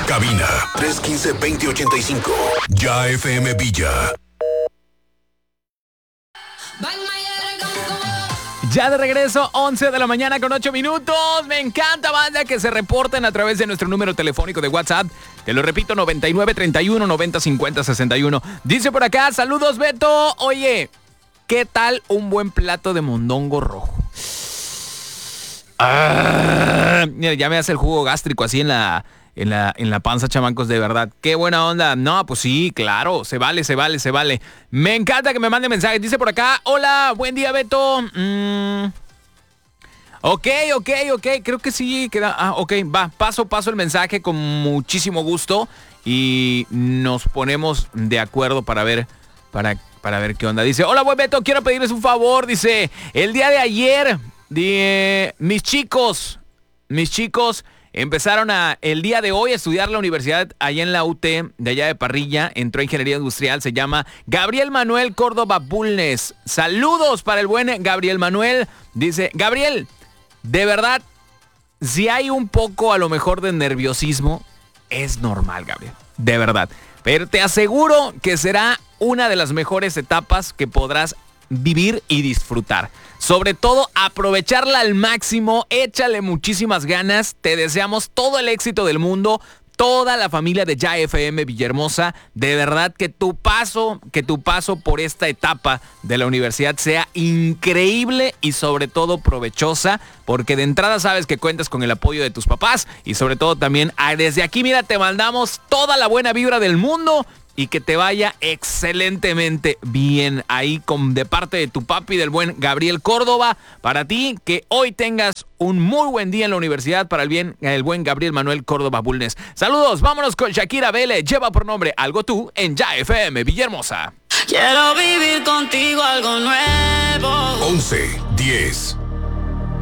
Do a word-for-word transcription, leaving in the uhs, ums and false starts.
Cabina tres uno cinco, dos cero ocho cinco. Ya F M Villa. Ya de regreso, once de la mañana con ocho minutos. Me encanta, banda, que se reporten a través de nuestro número telefónico de WhatsApp. Te lo repito, noventa y nueve, treinta y uno, noventa, cincuenta, sesenta y uno. Dice por acá, saludos, Beto. Oye, ¿qué tal un buen plato de mondongo rojo? Ah, mira, ya me hace el jugo gástrico así en la... En la, en la panza, chamacos, de verdad. ¡Qué buena onda! No, pues sí, claro. Se vale, se vale, se vale. Me encanta que me manden mensajes. Dice por acá, hola, buen día, Beto. Mm. Ok, ok, ok. Creo que sí queda... Ah, ok, va. Paso, paso el mensaje con muchísimo gusto. Y nos ponemos de acuerdo para ver... Para, para ver qué onda. Dice, hola, buen Beto, quiero pedirles un favor. Dice, el día de ayer, de, mis chicos, mis chicos... Empezaron a, el día de hoy a estudiar la universidad allá en la U T, de allá de Parrilla. Entró a Ingeniería Industrial, se llama Gabriel Manuel Córdoba Bulnes. Saludos para el buen Gabriel Manuel. Dice, Gabriel, de verdad, si hay un poco a lo mejor de nerviosismo, es normal, Gabriel, de verdad. Pero te aseguro que será una de las mejores etapas que podrás vivir y disfrutar. Sobre todo, aprovecharla al máximo, échale muchísimas ganas, te deseamos todo el éxito del mundo, toda la familia de Ya F M Villahermosa, de verdad que tu paso, que tu paso por esta etapa de la universidad sea increíble y sobre todo provechosa, porque de entrada sabes que cuentas con el apoyo de tus papás y sobre todo también desde aquí, mira, te mandamos toda la buena vibra del mundo. Y que te vaya excelentemente bien ahí con, de parte de tu papi, del buen Gabriel Córdoba. Para ti, que hoy tengas un muy buen día en la universidad para el bien, el buen Gabriel Manuel Córdoba Bulnes. Saludos, vámonos con Shakira Vélez. Lleva por nombre Algo Tú en Ya F M Villahermosa. Quiero vivir contigo algo nuevo. once, diez.